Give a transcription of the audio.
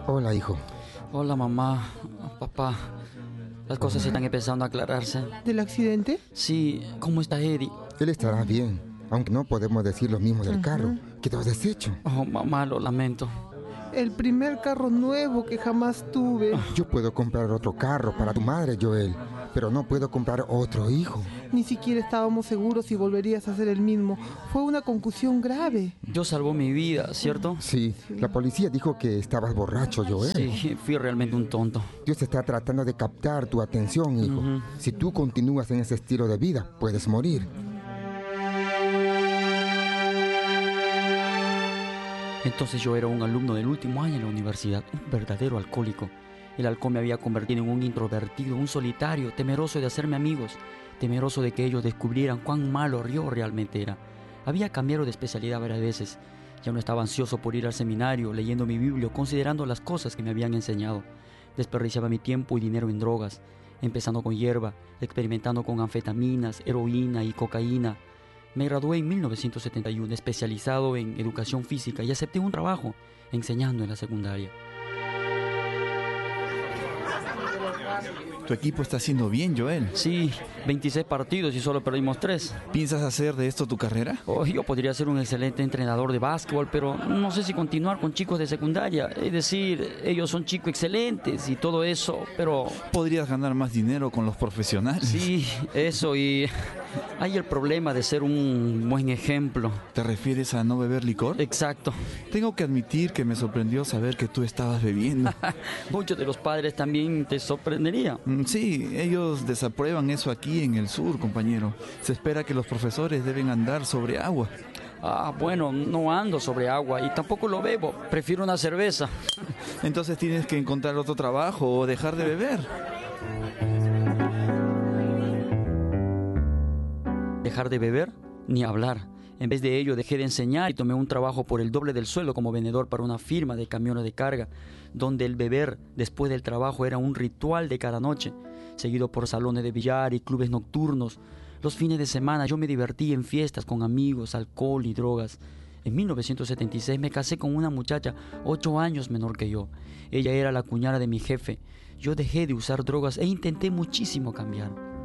Hola, hijo. Hola, mamá, papá. Las cosas están empezando a aclararse. ¿Del accidente? Sí, ¿cómo está Eddie? Él estará bien, aunque no podemos decir lo mismo del carro. Quedó deshecho. Oh, mamá, lo lamento. El primer carro nuevo que jamás tuve. Yo puedo comprar otro carro para tu madre, Joel, pero no puedo comprar otro hijo. Ni siquiera estábamos seguros si volverías a hacer el mismo. Fue una concusión grave. Dios salvó mi vida, ¿cierto? Sí, la policía dijo que estabas borracho, Joel. Sí, fui realmente un tonto. Dios está tratando de captar tu atención, hijo. Si tú continúas en ese estilo de vida, puedes morir. Entonces yo era un alumno del último año en la universidad, un verdadero alcohólico. El alcohol me había convertido en un introvertido, un solitario, temeroso de hacerme amigos, temeroso de que ellos descubrieran cuán malo yo realmente era. Había cambiado de especialidad varias veces. Ya no estaba ansioso por ir al seminario, leyendo mi Biblia, considerando las cosas que me habían enseñado. Desperdiciaba mi tiempo y dinero en drogas, empezando con hierba, experimentando con anfetaminas, heroína y cocaína. Me gradué en 1971, especializado en educación física, y acepté un trabajo enseñando en la secundaria. Tu equipo está haciendo bien, Joel. Sí, 26 partidos y solo perdimos 3. ¿Piensas hacer de esto tu carrera? Oh, yo podría ser un excelente entrenador de básquetbol, pero no sé si continuar con chicos de secundaria. Es decir, ellos son chicos excelentes y todo eso, pero... Podrías ganar más dinero con los profesionales. Sí, eso, y hay el problema de ser un buen ejemplo. ¿Te refieres a no beber licor? Exacto. Tengo que admitir que me sorprendió saber que tú estabas bebiendo. Muchos de los padres también te sorprendería. Sí, ellos desaprueban eso aquí en el sur, compañero. Se espera que los profesores deben andar sobre agua. Ah, bueno, no ando sobre agua y tampoco lo bebo. Prefiero una cerveza. Entonces tienes que encontrar otro trabajo o dejar de beber. ¿Dejar de beber? Ni hablar. En vez de ello, dejé de enseñar y tomé un trabajo por el doble del sueldo como vendedor para una firma de camiones de carga, donde el beber después del trabajo era un ritual de cada noche, seguido por salones de billar y clubes nocturnos. Los fines de semana yo me divertí en fiestas con amigos, alcohol y drogas. En 1976 me casé con una muchacha 8 años menor que yo. Ella era la cuñada de mi jefe. Yo dejé de usar drogas e intenté muchísimo cambiar.